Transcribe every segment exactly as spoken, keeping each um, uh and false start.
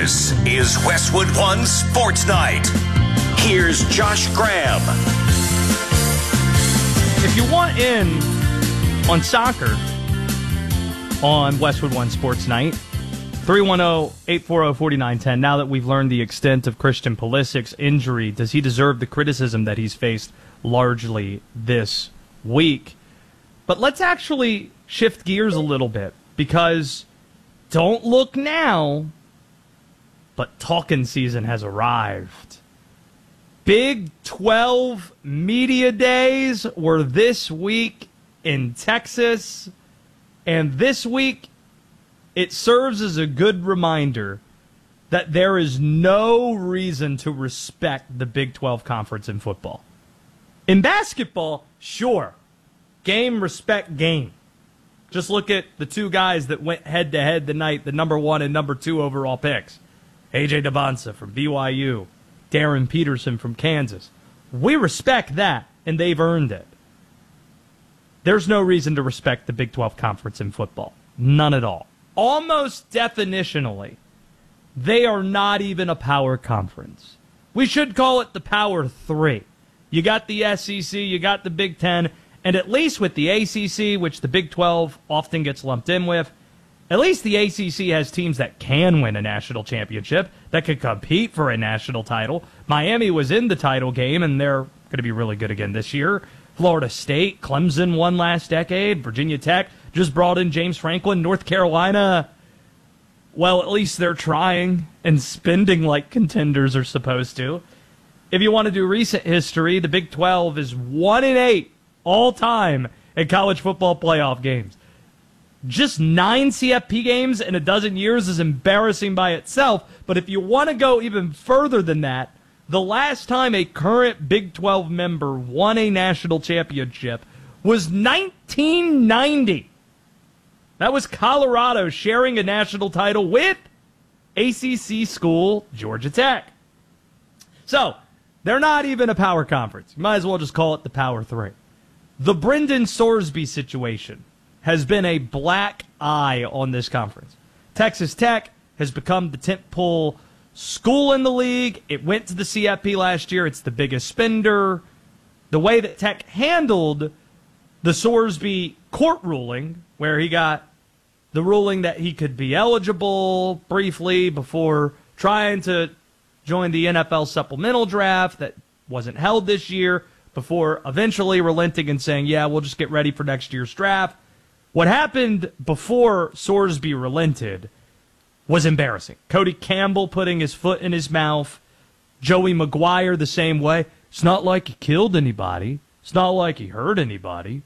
This is Westwood One Sports Night. Here's Josh Graham. If you want in on soccer on Westwood One Sports Night, three one zero, eight four zero, four nine one zero. Now that we've learned the extent of Christian Pulisic's injury, does he deserve the criticism that he's faced largely this week? But let's actually shift gears a little bit, because don't look now, but talking season has arrived. Big twelve media days were this week in Texas, and this week it serves as a good reminder that there is no reason to respect the Big twelve Conference in football. In basketball, sure, game, respect, game. Just look at the two guys that went head-to-head tonight, the number one and number two overall picks. A J Dabonsa from B Y U, Darren Peterson from Kansas. We respect that, and they've earned it. There's no reason to respect the Big twelve Conference in football. None at all. Almost definitionally, they are not even a power conference. We should call it the Power Three. You got the S E C, you got the Big Ten, and at least with the A C C, which the Big twelve often gets lumped in with, at least the A C C has teams that can win a national championship, that could compete for a national title. Miami was in the title game, and they're going to be really good again this year. Florida State, Clemson won last decade. Virginia Tech just brought in James Franklin. North Carolina, well, at least they're trying and spending like contenders are supposed to. If you want to do recent history, the Big twelve is one and eight all time in college football playoff games. Just nine C F P games in a dozen years is embarrassing by itself, but if you want to go even further than that, the last time a current Big twelve member won a national championship was nineteen ninety. That was Colorado sharing a national title with A C C school Georgia Tech. So, they're not even a power conference. You might as well just call it the Power Three. The Brendan Sorsby situation has been a black eye on this conference. Texas Tech has become the tentpole school in the league. It went to the C F P last year. It's the biggest spender. The way that Tech handled the Sorsby court ruling, where he got the ruling that he could be eligible briefly before trying to join the N F L supplemental draft that wasn't held this year, before eventually relenting and saying, yeah, we'll just get ready for next year's draft. What happened before Sorsby relented was embarrassing. Cody Campbell putting his foot in his mouth. Joey McGuire the same way. It's not like he killed anybody. It's not like he hurt anybody.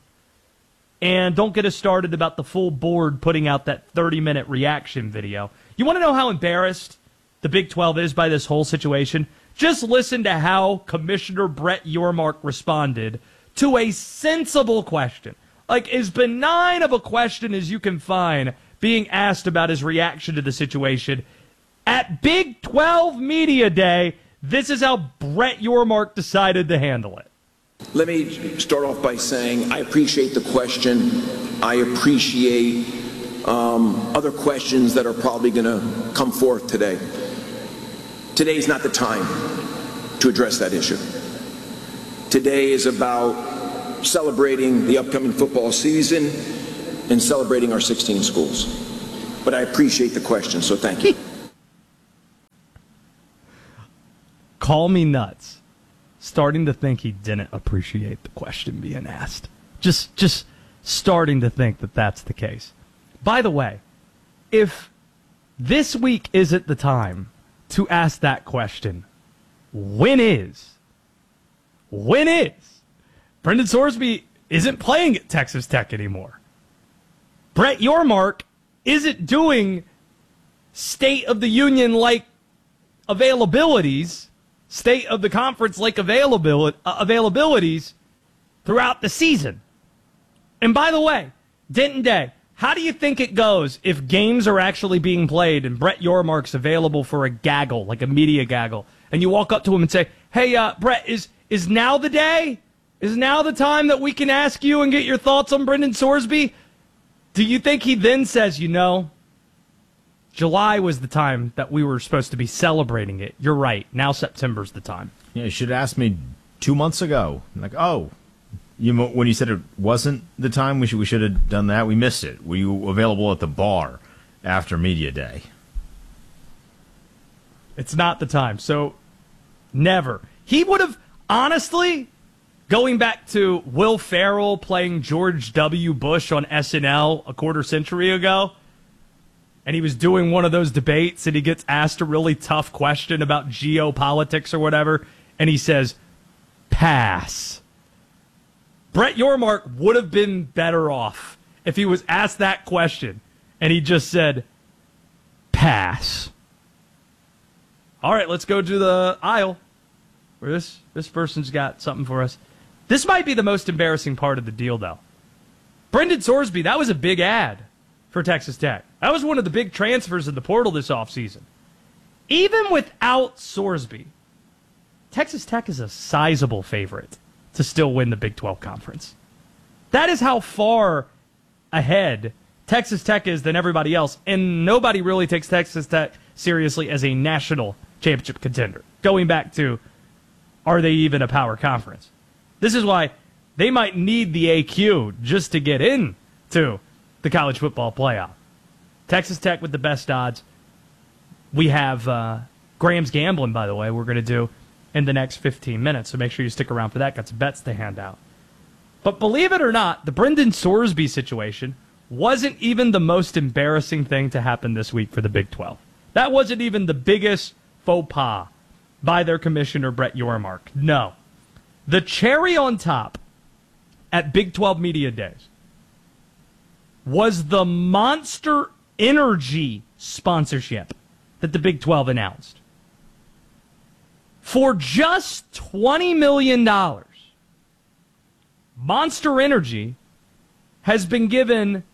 And don't get us started about the full board putting out that thirty-minute reaction video. You want to know how embarrassed the Big twelve is by this whole situation? Just listen to how Commissioner Brett Yormark responded to a sensible question. Like, as benign of a question as you can find being asked about his reaction to the situation. At Big twelve Media Day, this is how Brett Yormark decided to handle it. Let me start off by saying I appreciate the question. I appreciate um, other questions that are probably going to come forth today. Today is not the time to address that issue. Today is about celebrating the upcoming football season and celebrating our sixteen schools. But I appreciate the question, so thank you. Call me nuts. Starting to think he didn't appreciate the question being asked. Just, just starting to think that that's the case. By the way, if this week isn't the time to ask that question, when is? When is? Brendan Sorsby isn't playing at Texas Tech anymore. Brett Yormark isn't doing State of the Union-like availabilities, State of the Conference-like availability, uh, availabilities throughout the season. And by the way, Denton Day, how do you think it goes if games are actually being played and Brett Yormark's available for a gaggle, like a media gaggle, and you walk up to him and say, hey, uh, Brett, is, is now the day? Is now the time that we can ask you and get your thoughts on Brendan Sorsby? Do you think he then says, you know, July was the time that we were supposed to be celebrating it. You're right. Now September's the time. Yeah, you should have asked me two months ago. Like, oh, you when you said it wasn't the time, we should we should have done that. We missed it. Were you available at the bar after media day? It's not the time. So, never. He would have, honestly, going back to Will Ferrell playing George W. Bush on S N L a quarter century ago, and he was doing one of those debates, and he gets asked a really tough question about geopolitics or whatever, and he says, pass. Brett Yormark would have been better off if he was asked that question, and he just said, pass. All right, let's go to the aisle where this, this person's got something for us. This might be the most embarrassing part of the deal, though. Brendan Sorsby, that was a big ad for Texas Tech. That was one of the big transfers in the portal this offseason. Even without Sorsby, Texas Tech is a sizable favorite to still win the Big twelve Conference. That is how far ahead Texas Tech is than everybody else, and nobody really takes Texas Tech seriously as a national championship contender. Going back to, are they even a power conference? This is why they might need the A Q just to get in to the college football playoff. Texas Tech with the best odds. We have uh, Graham's Gambling, by the way, we're going to do in the next fifteen minutes, so make sure you stick around for that. Got some bets to hand out. But believe it or not, the Brendan Sorsby situation wasn't even the most embarrassing thing to happen this week for the Big twelve. That wasn't even the biggest faux pas by their commissioner, Brett Yormark. No. The cherry on top at Big twelve Media Days was the Monster Energy sponsorship that the Big twelve announced. For just twenty million dollars, Monster Energy has been given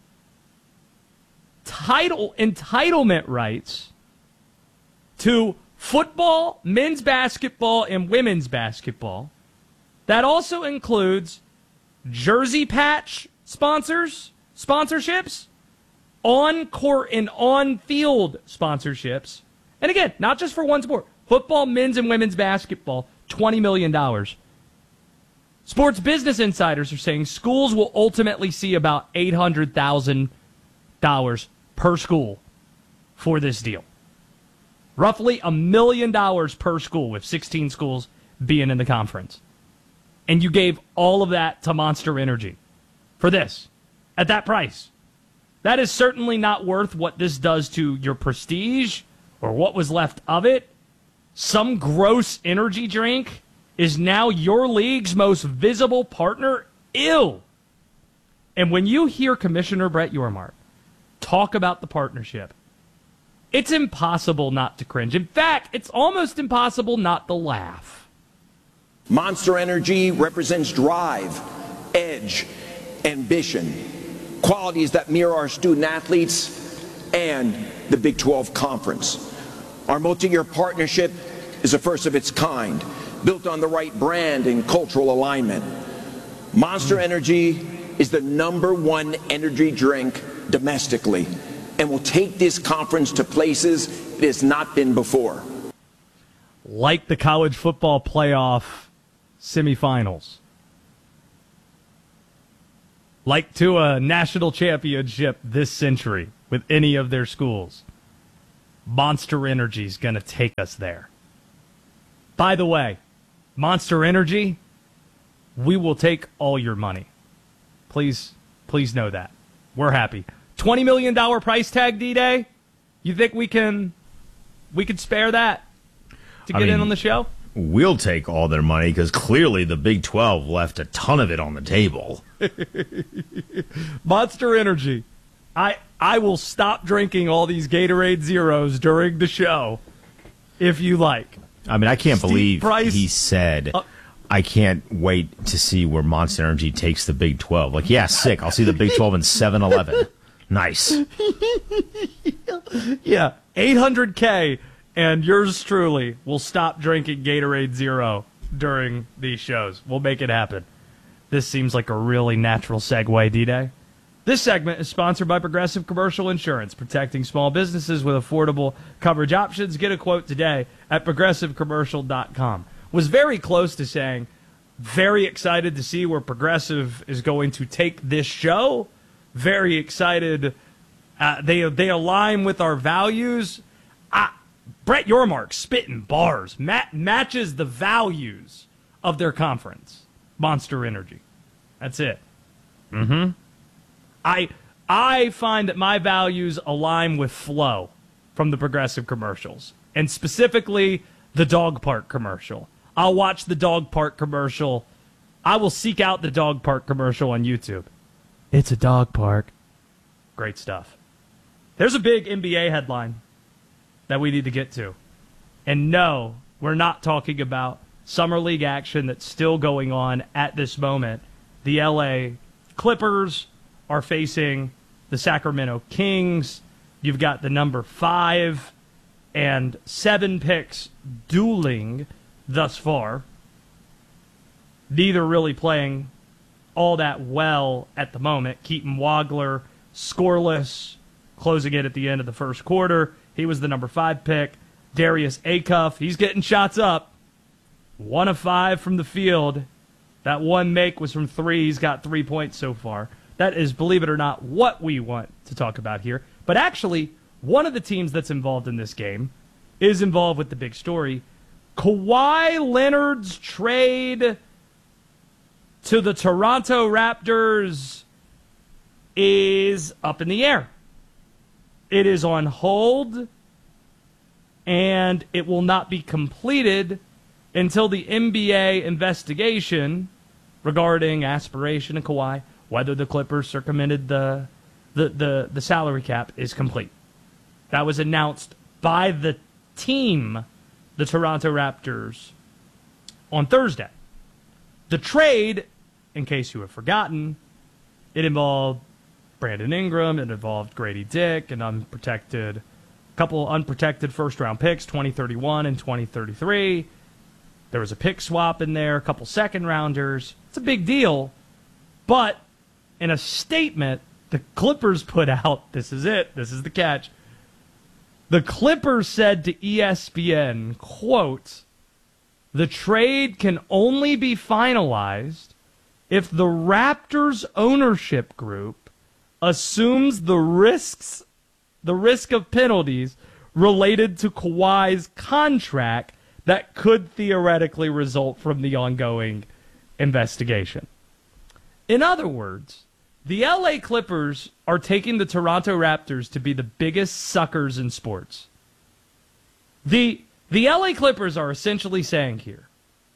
title entitlement rights to football, men's basketball, and women's basketball. That also includes jersey patch sponsors, sponsorships, on-court and on-field sponsorships. And again, not just for one sport. Football, men's and women's basketball, twenty million dollars. Sports Business Insiders are saying schools will ultimately see about eight hundred thousand dollars per school for this deal. Roughly a million dollars per school, with sixteen schools being in the conference. And you gave all of that to Monster Energy for this, at that price. That is certainly not worth what this does to your prestige or what was left of it. Some gross energy drink is now your league's most visible partner. Ew. And when you hear Commissioner Brett Yormark talk about the partnership, it's impossible not to cringe. In fact, it's almost impossible not to laugh. Monster Energy represents drive, edge, ambition, qualities that mirror our student athletes and the Big twelve Conference. Our multi-year partnership is a first of its kind, built on the right brand and cultural alignment. Monster Energy is the number one energy drink domestically and will take this conference to places it has not been before. Like the college football playoff semifinals. Like to a national championship this century with any of their schools. Monster Energy is going to take us there. By the way, Monster Energy, we will take all your money. Please, please know that. We're happy. twenty million dollars price tag, D-Day? You think we can we could spare that to get I mean, in on the show? We'll take all their money because clearly the Big twelve left a ton of it on the table. Monster Energy. I I will stop drinking all these Gatorade Zeros during the show if you like. I mean, I can't Steve believe Price, he said, uh, I can't wait to see where Monster Energy takes the Big twelve. Like, yeah, sick. I'll see the Big twelve in seven eleven. Nice. Yeah, eight hundred K, and yours truly will stop drinking Gatorade Zero during these shows. We'll make it happen. This seems like a really natural segue, D-Day. This segment is sponsored by Progressive Commercial Insurance, protecting small businesses with affordable coverage options. Get a quote today at progressive commercial dot com. Was very close to saying, very excited to see where Progressive is going to take this show. Very excited. Uh, they they align with our values. Uh, Brett Yormark spitting bars mat- matches the values of their conference, Monster Energy. That's it. Mm-hmm. I I find that my values align with Flo from the Progressive commercials, and specifically the dog park commercial. I'll watch the dog park commercial. I will seek out the dog park commercial on YouTube. It's a dog park. Great stuff. There's a big N B A headline that we need to get to. And no, we're not talking about Summer League action that's still going on at this moment. The L A Clippers are facing the Sacramento Kings. You've got the number five and seven picks dueling thus far. Neither really playing all that well at the moment. Keaton Wagler, scoreless, closing it at the end of the first quarter. He was the number five pick. Darius Acuff, he's getting shots up. One of five from the field. That one make was from three. He's got three points so far. That is, believe it or not, what we want to talk about here. But actually, one of the teams that's involved in this game is involved with the big story. Kawhi Leonard's trade to the Toronto Raptors is up in the air. It is on hold, and it will not be completed until the N B A investigation regarding aspiration of Kawhi, whether the Clippers circumvented the, the, the, the salary cap, is complete. That was announced by the team, the Toronto Raptors, on Thursday. The trade, in case you have forgotten, it involved Brandon Ingram, it involved Grady Dick, an unprotected, couple unprotected first-round picks, twenty thirty-one and twenty thirty-three. There was a pick swap in there, a couple second-rounders. It's a big deal, but in a statement the Clippers put out, this is it, this is the catch. The Clippers said to E S P N, quote, "The trade can only be finalized if the Raptors ownership group assumes the risks, the risk of penalties related to Kawhi's contract that could theoretically result from the ongoing investigation." In other words, the L A Clippers are taking the Toronto Raptors to be the biggest suckers in sports. The, the L A Clippers are essentially saying here,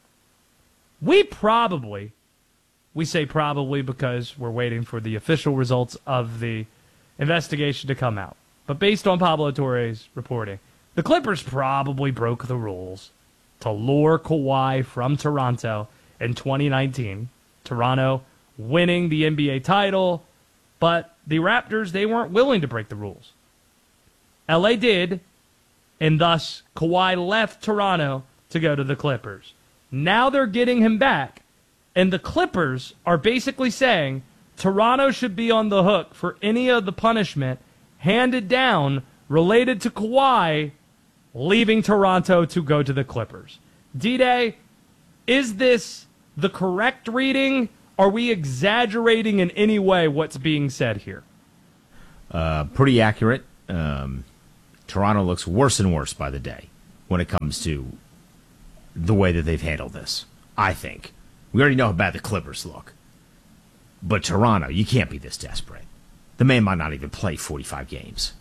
we probably, we say probably because we're waiting for the official results of the investigation to come out. But based on Pablo Torre's reporting, the Clippers probably broke the rules to lure Kawhi from Toronto in twenty nineteen. Toronto winning the N B A title, but the Raptors, they weren't willing to break the rules. L A did, and thus Kawhi left Toronto to go to the Clippers. Now they're getting him back, and the Clippers are basically saying Toronto should be on the hook for any of the punishment handed down related to Kawhi leaving Toronto to go to the Clippers. D-Day, is this the correct reading? Are we exaggerating in any way what's being said here? Uh, pretty accurate. Um, Toronto looks worse and worse by the day when it comes to the way that they've handled this, I think. We already know how bad the Clippers look. But Toronto, you can't be this desperate. The man might not even play forty-five games.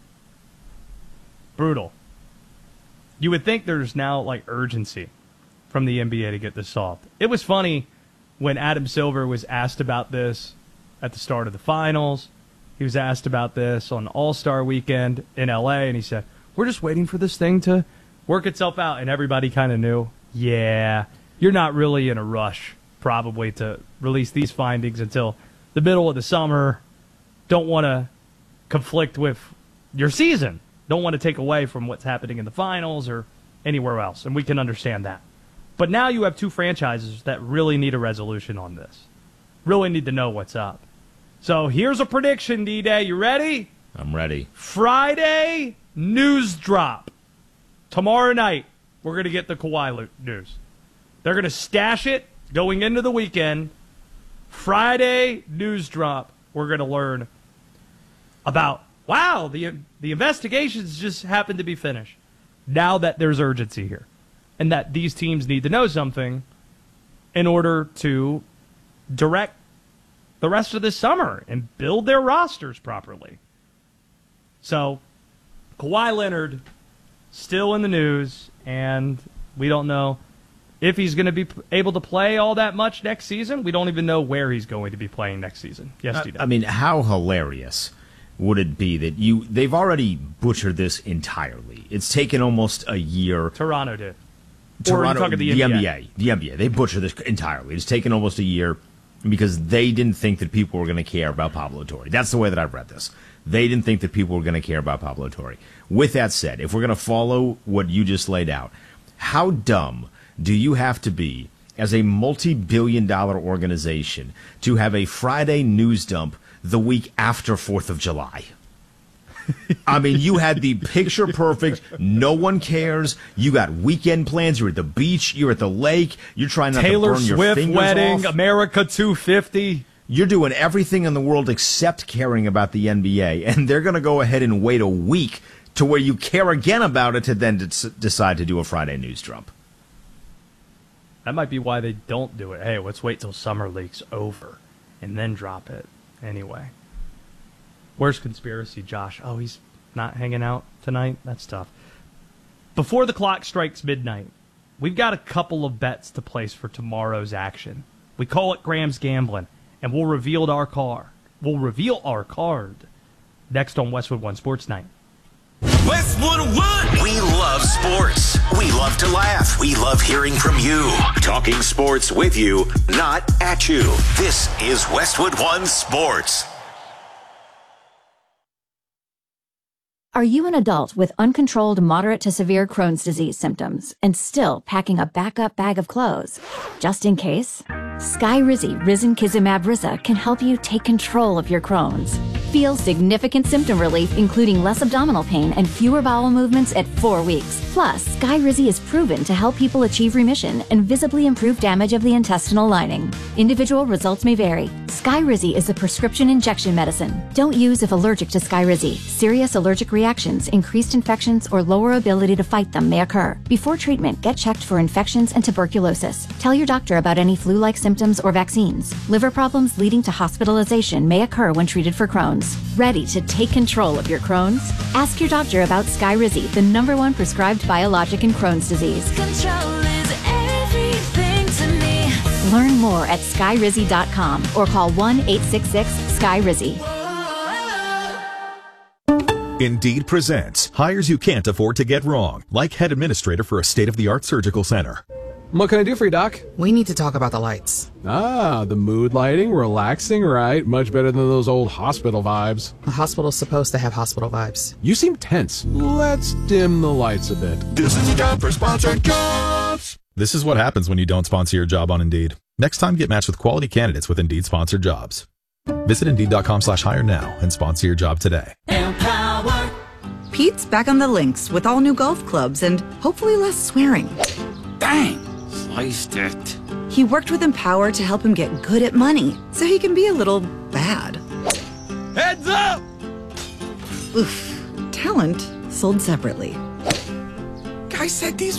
Brutal. You would think there's now, like, urgency from the N B A to get this solved. It was funny when Adam Silver was asked about this at the start of the finals. He was asked about this on All-Star Weekend in L A, and he said, we're just waiting for this thing to work itself out. And everybody kind of knew, yeah, you're not really in a rush probably to release these findings until the middle of the summer. Don't want to conflict with your season. Don't want to take away from what's happening in the finals or anywhere else, and we can understand that. But now you have two franchises that really need a resolution on this, really need to know what's up. So here's a prediction, D-Day. You ready? I'm ready. Friday news drop. Tomorrow night, we're going to get the Kawhi news. They're going to stash it going into the weekend. Friday news drop, we're going to learn about, wow, the the investigations just happened to be finished. Now that there's urgency here. And that these teams need to know something in order to direct the rest of this summer and build their rosters properly. So, Kawhi Leonard still in the news, and we don't know if he's going to be able to play all that much next season. We don't even know where he's going to be playing next season. Yes, D-Day. I mean, how hilarious would it be that you they've already butchered this entirely? It's taken almost a year. Toronto did. Toronto, or are you talking the, the N B A? N B A. The N B A. They butchered this entirely. It's taken almost a year because they didn't think that people were going to care about Pablo Torre. That's the way that I've read this. They didn't think that people were going to care about Pablo Torre. With that said, if we're going to follow what you just laid out, how dumb do you have to be as a multi-billion dollar organization to have a Friday news dump the week after fourth of July? I mean, you had the picture perfect, no one cares, you got weekend plans, you're at the beach, you're at the lake, you're trying not Taylor to burn your Swift fingers wedding, off. America two fifty. You're doing everything in the world except caring about the N B A, and they're going to go ahead and wait a week to where you care again about it to then d- decide to do a Friday news drop. That might be why they don't do it. Hey, let's wait till summer league's over and then drop it. Anyway. Where's conspiracy, Josh? Oh, he's not hanging out tonight? That's tough. Before the clock strikes midnight, we've got a couple of bets to place for tomorrow's action. We call it Graham's Gambling, and we'll reveal our car. We'll reveal our card next on Westwood One Sports Night. Westwood One. We love sports. We love to laugh. We love hearing from you. Talking sports with you, not at you. This is Westwood One Sports. Are you an adult with uncontrolled moderate to severe Crohn's disease symptoms and still packing a backup bag of clothes? Just in case? Skyrizi Risankizumab Riza can help you take control of your Crohn's. Feel significant symptom relief, including less abdominal pain and fewer bowel movements at four weeks. Plus, Skyrizi is proven to help people achieve remission and visibly improve damage of the intestinal lining. Individual results may vary. Skyrizi is a prescription injection medicine. Don't use if allergic to Skyrizi. Serious allergic reactions, increased infections, or lower ability to fight them may occur. Before treatment, get checked for infections and tuberculosis. Tell your doctor about any flu-like symptoms or vaccines. Liver problems leading to hospitalization may occur when treated for Crohn's. Ready to take control of your Crohn's? Ask your doctor about Skyrizi, the number one prescribed biologic in Crohn's disease. Control is everything to me. Learn more at skyrizi dot com or call one eight six six Sky Rizzi. Indeed presents hires you can't afford to get wrong, like head administrator for a state-of-the-art surgical center. What can I do for you, Doc? We need to talk about the lights. Ah, the mood lighting, relaxing, right? Much better than those old hospital vibes. The hospital's supposed to have hospital vibes. You seem tense. Let's dim the lights a bit. This is a job for sponsored jobs. This is what happens when you don't sponsor your job on Indeed. Next time, get matched with quality candidates with Indeed sponsored jobs. Visit Indeed.com slash hire now and sponsor your job today. Empower. Pete's back on the links with all new golf clubs and hopefully less swearing. Dang, sliced it. He worked with Empower to help him get good at money, so he can be a little bad. Heads up! Oof. Talent sold separately. Guy said these